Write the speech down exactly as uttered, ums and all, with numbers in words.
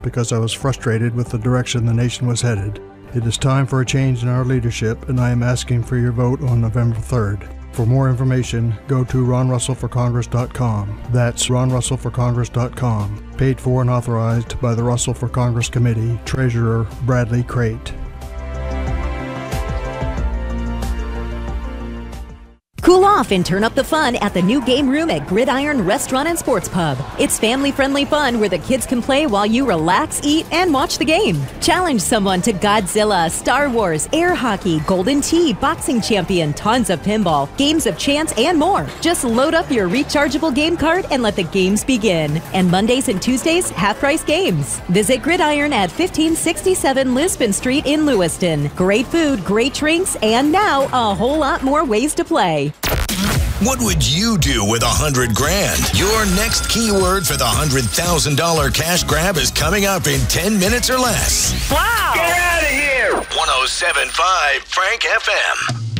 because I was frustrated with the direction the nation was headed. It is time for a change in our leadership, and I am asking for your vote on November third. For more information, go to ron russell for congress dot com. That's ron russell for congress dot com. Paid for and authorized by the Russell for Congress Committee. Treasurer Bradley Crate. Cool off and turn up the fun at the new game room at Gridiron Restaurant and Sports Pub. It's family-friendly fun where the kids can play while you relax, eat, and watch the game. Challenge someone to Godzilla, Star Wars, air hockey, Golden Tee, boxing champion, tons of pinball, games of chance, and more. Just load up your rechargeable game card and let the games begin. And Mondays and Tuesdays, half-price games. Visit Gridiron at fifteen sixty-seven Lisbon Street in Lewiston. Great food, great drinks, and now a whole lot more ways to play. What would you do with a hundred grand? Your next keyword for the hundred thousand dollar cash grab is coming up in ten minutes or less. Wow! Get out of here! one oh seven point five Frank F M.